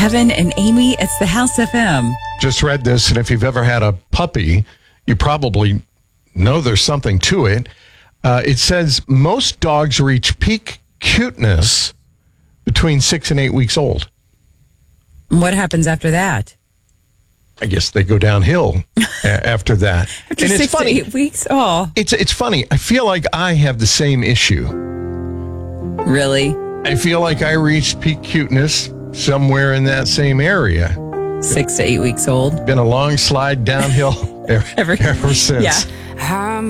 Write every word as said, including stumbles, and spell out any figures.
Kevin and Amy, it's the House F M. Just read this, and if you've ever had a puppy, you probably know there's something to it. Uh, it says most dogs reach peak cuteness between six and eight weeks old. What happens after that? I guess they go downhill a- after that. After and six it's funny. to eight weeks? Oh. It's it's funny. I feel like I have the same issue. Really? I feel like I reached peak cuteness somewhere in that same area. Six to eight weeks old. Been a long slide downhill ever, Ever, ever since. Yeah.